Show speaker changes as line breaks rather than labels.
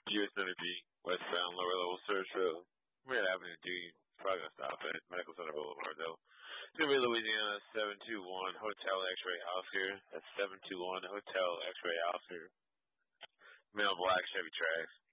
US 30B, westbound, lower level search road. We're at Avenue D. Probably gonna stop at Medical Center Boulevard though. It's gonna be Louisiana 721 Hotel X-Ray Oscar. That's 721 Hotel X-Ray Oscar. Male black Chevy Trax.